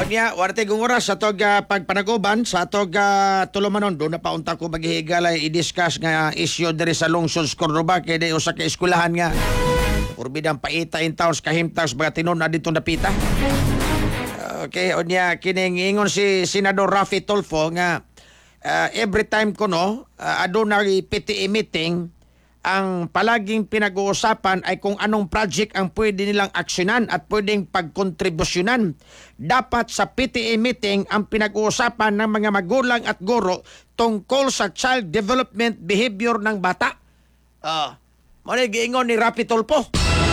Unya, warte kong oras sa tog pagpanaguban sa tog tulumanon doon na paunta ko maghihigalay i-discuss nga issue diri sa lungsod sa Cordoba kay di usa ka eskwelahan nga urbidang paita in towns kahimtags mga tinon na dito napita. Okay, unya kining ingon si Senador Raffy Tulfo nga every time ko adunay PTE meeting ang palaging pinag-uusapan ay kung anong project ang pwede nilang aksyonan at pwedeng pagkontribusyonan. Dapat sa PTE meeting ang pinag-uusapan ng mga magulang at guro tungkol sa child development behavior ng bata. Giingon ni Raffy Tulfo.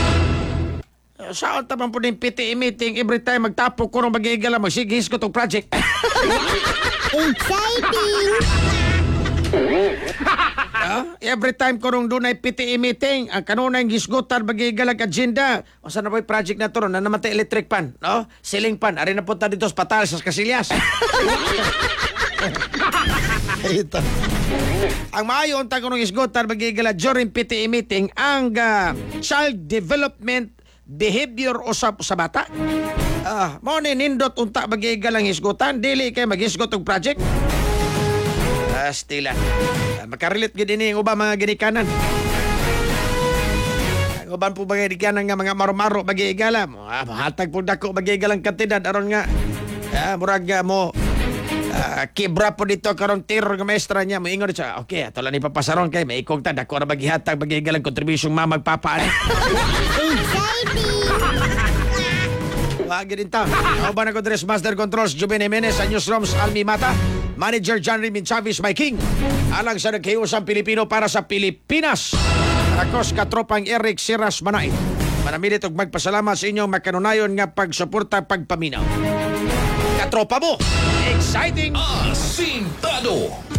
Saan taman po din PTE meeting every time magtapok ko nung mag-iigala magsigis ko itong project. Exciting! Every time ko nung doon ay PTE meeting, ang kanunay gisgutan magigalag agenda. O saan na po yung project na to? Na namatay electric pan, no? Ceiling pan. Ari na punta dito sa patal sa Casillas. Ito. Ang maayo unta ko nung gisgutan magigalag during PTE meeting ang child development behavior usap sa bata. Mo ni nindot unta magigalang hisgutan, dili kay maghisgot og project. Stila. Makarelate gid ini ang ubang mga ginikanan. Ang ubang po mga ginikanan nga mga maro-maro mag-iigala. Mahatag po dako mag-iigalang kantidad aron nga murag mo kibra po dito karong tiro nga maestra niya moingon siya. Okay, ato lang ipapasaron kay maikog ta dako ra maghihatag mag-iigalang kontribusyon mamag papaan. Wagi din ta. Auban ako Dres Master Controls Juben Jimenez sa Newsrooms Almi Mata. Manager John Rimin Chavez my King. Alang sa naghiusang Pilipino para sa Pilipinas. Akos katropang Eric Siras Manay. Manamilit og magpasalamat sa inyong makanunayon nga pagsuporta pagpaminaw. Katropa mo, exciting! Asintado!